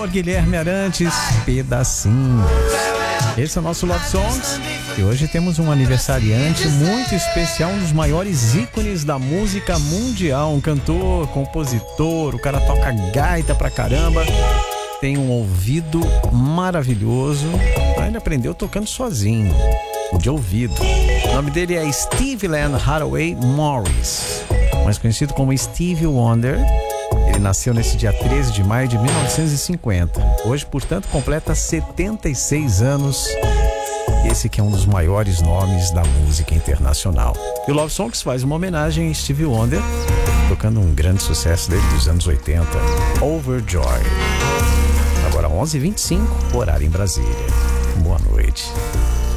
Guilherme Arantes, Pedacinho. Esse é o nosso Love Songs e hoje temos um aniversariante muito especial, um dos maiores ícones da música mundial, um cantor, compositor, o cara toca gaita pra caramba, tem um ouvido maravilhoso, ele aprendeu tocando sozinho, de ouvido. O nome dele é Stevie Len Hathaway Morris, mais conhecido como Stevie Wonder. Ele nasceu nesse dia 13 de maio de 1950. Hoje, portanto, completa 76 anos. Esse que é um dos maiores nomes da música internacional. E o Love Songs faz uma homenagem a Stevie Wonder, tocando um grande sucesso dele dos anos 80, Overjoy. Agora 11h25, horário em Brasília. Boa noite.